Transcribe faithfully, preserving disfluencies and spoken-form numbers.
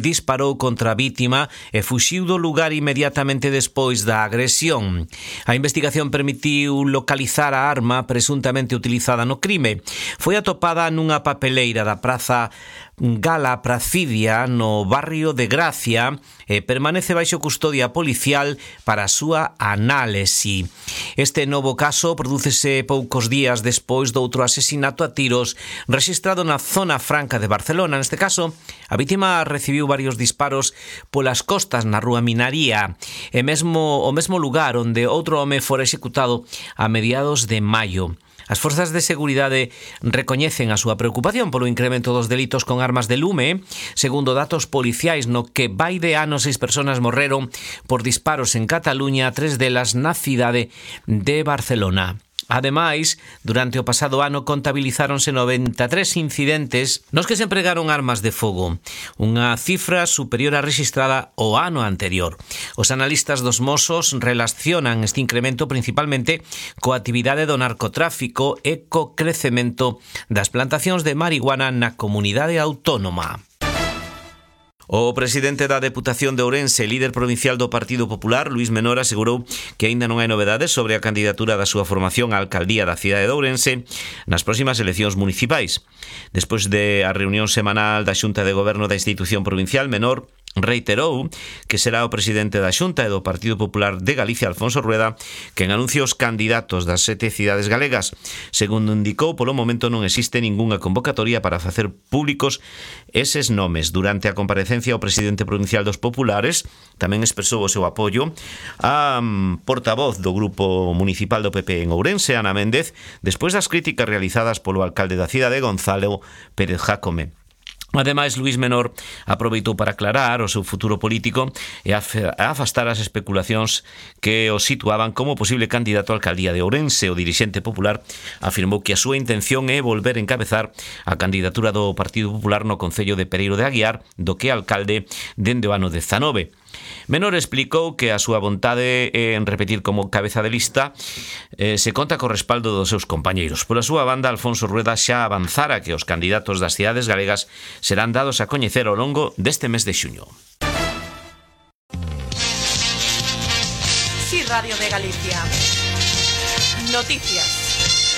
disparou contra a vítima e fuxiu do lugar inmediatamente despois da agresión. A investigación permitiu localizar a arma presuntamente utilizada no crime. Foi atopada nunha papeleira da praza Gala Pracidia no barrio de Gracia e permanece baixo custodia policial para a súa análise. Este novo caso prodúcese poucos días despois doutro asesinato a tiros rexistrado na zona franca de Barcelona. Neste caso, a vítima recibiu varios disparos polas costas na rúa Minaría e mesmo o mesmo lugar onde outro home fora executado a mediados de maio. As forzas de seguridade recoñecen a súa preocupación polo incremento dos delitos con armas de lume. Segundo datos policiais, no que vai de ano seis persoas morreron por disparos en Cataluña, tres delas na cidade de Barcelona. Ademais, durante o pasado ano contabilizáronse noventa e tres incidentes nos que se empregaron armas de fogo, unha cifra superior á rexistrada o ano anterior. Os analistas dos Mossos relacionan este incremento principalmente coa actividade do narcotráfico e co crecemento das plantacións de marihuana na comunidade autónoma. O presidente da Deputación de Ourense, líder provincial do Partido Popular, Luís Menor, asegurou que aínda non hai novedades sobre a candidatura da súa formación á alcaldía da cidade de Ourense nas próximas eleccións municipais. Despois de a reunión semanal da Xunta de Goberno da institución provincial, Menor reiterou que será o presidente da Xunta e do Partido Popular de Galicia, Alfonso Rueda, quen anuncie os candidatos das sete cidades galegas. Segundo indicou, polo momento non existe ningunha convocatoria para facer públicos eses nomes. Durante a comparecencia, o presidente provincial dos Populares tamén expresou o seu apoio á portavoz do Grupo Municipal do P P en Ourense, Ana Méndez, despois das críticas realizadas polo alcalde da cidade, Gonzalo Pérez Jácome. Ademais, Luís Menor aproveitou para aclarar o seu futuro político e afastar as especulacións que o situaban como posible candidato á alcaldía de Ourense. O dirixente popular afirmou que a súa intención é volver a encabezar a candidatura do Partido Popular no concello de Pereiro de Aguiar, do que é alcalde dende o ano dezanove. Menor explicou que a súa vontade en repetir como cabeza de lista eh, se conta co respaldo dos seus compañeiros. Pola súa banda, Alfonso Rueda xa avanzara que os candidatos das cidades galegas serán dados a coñecer ao longo deste mes de xuño. Sí, Radio de Galicia. Noticias.